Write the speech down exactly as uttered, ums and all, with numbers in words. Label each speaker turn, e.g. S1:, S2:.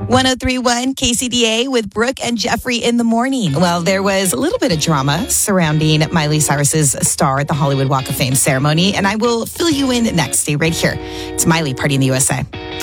S1: one oh three point one K C D A with Brooke and Jeffrey in the morning. Well, there was a little bit of drama surrounding Miley Cyrus's star at the Hollywood Walk of Fame ceremony, and I will fill you in next. Stay right here. It's Miley, Party in the U S A.